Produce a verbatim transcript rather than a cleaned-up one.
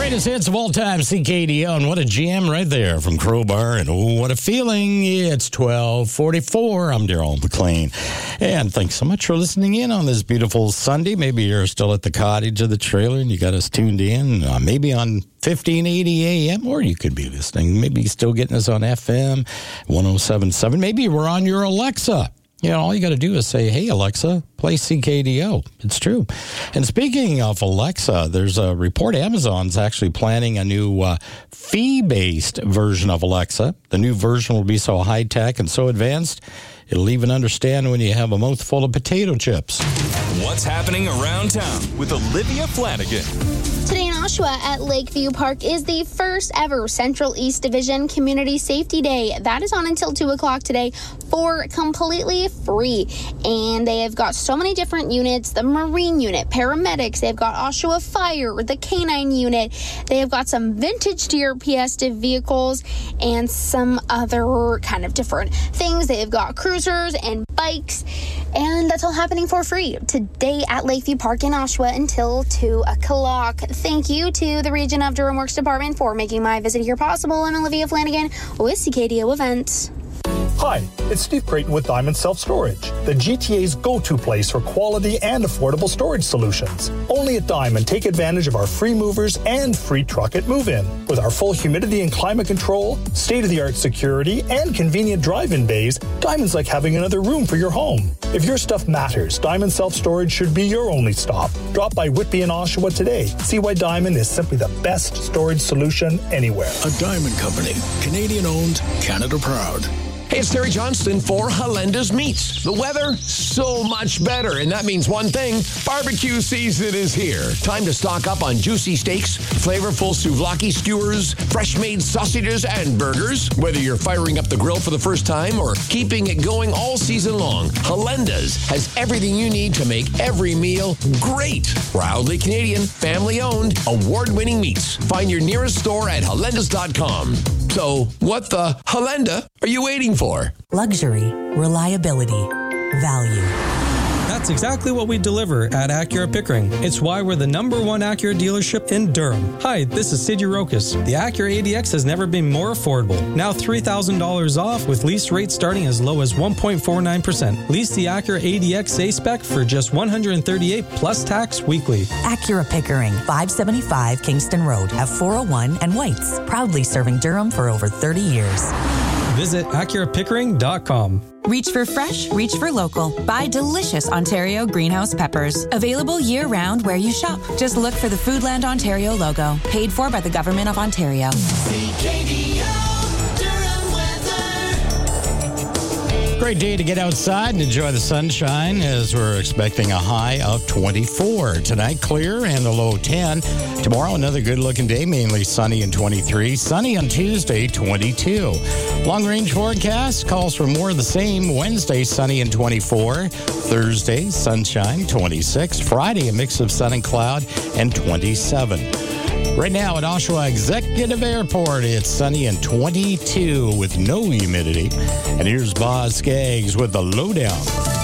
Greatest hits of all time, C K D O, and what a jam right there from Crowbar, and oh, what a feeling. It's twelve forty-four. I'm Daryl McLean, and thanks so much for listening in on this beautiful Sunday. Maybe you're still at the cottage or the trailer, and you got us tuned in, uh, maybe on fifteen eighty A M, or you could be listening, maybe still getting us on F M one oh seven point seven. Maybe we're on your Alexa. You know, all you got to do is say, hey, Alexa, play C K D O. It's true. And speaking of Alexa, there's a report Amazon's actually planning a new uh, fee-based version of Alexa. The new version will be so high-tech and so advanced, it'll even understand when you have a mouthful of potato chips. What's happening around town with Olivia Flanagan? Today in Oshawa at Lakeview Park is the first ever Central East Division Community Safety Day. That is on until two o'clock today for completely free. And they have got so many different units, the Marine unit, paramedics, they've got Oshawa Fire, the Canine unit, they have got some vintage D R P S vehicles and some other kind of different things. They've got cruisers and bikes, and that's all happening for free today at Lakeview Park in Oshawa until two o'clock. Thank you to the Region of Durham Works Department for making my visit here possible. I'm Olivia Flanagan with C K D O Events. Hi, it's Steve Creighton with Diamond Self-Storage, the G T A's go-to place for quality and affordable storage solutions. Only at Diamond, take advantage of our free movers and free truck at move-in. With our full humidity and climate control, state-of-the-art security, and convenient drive-in bays, Diamond's like having another room for your home. If your stuff matters, Diamond Self-Storage should be your only stop. Drop by Whitby and Oshawa today. See why Diamond is simply the best storage solution anywhere. A Diamond Company, Canadian-owned, Canada proud. Hey, it's Terry Johnston for Halenda's Meats. The weather, so much better, and that means one thing, barbecue season is here. Time to stock up on juicy steaks, flavorful souvlaki skewers, fresh-made sausages, and burgers. Whether you're firing up the grill for the first time or keeping it going all season long, Halenda's has everything you need to make every meal great. Proudly Canadian, family-owned, award-winning meats. Find your nearest store at halendas dot com. So, what the Halenda are you waiting for? Luxury, reliability, value. That's exactly what we deliver at Acura Pickering. It's why we're the number one Acura dealership in Durham. Hi, this is Sid Rokas. The Acura A D X has never been more affordable. Now three thousand dollars off with lease rates starting as low as one point four nine percent. Lease the Acura A D X A-Spec for just one hundred thirty-eight dollars plus tax weekly. Acura Pickering, five seventy-five Kingston Road, F four oh one and Whites. Proudly serving Durham for over thirty years. Visit Acura Pickering dot com. Reach for fresh, reach for local. Buy delicious Ontario greenhouse peppers. Available year-round where you shop. Just look for the Foodland Ontario logo. Paid for by the Government of Ontario. C K D O. Great day to get outside and enjoy the sunshine as we're expecting a high of twenty-four. Tonight, clear and a low ten. Tomorrow, another good-looking day, mainly sunny and twenty-three. Sunny on Tuesday, twenty-two. Long-range forecast calls for more of the same. Wednesday, sunny and twenty-four. Thursday, sunshine, twenty-six. Friday, a mix of sun and cloud, and twenty-seven. Right now at Oshawa Executive Airport, it's sunny and twenty-two with no humidity. And here's Boz Skaggs with the lowdown.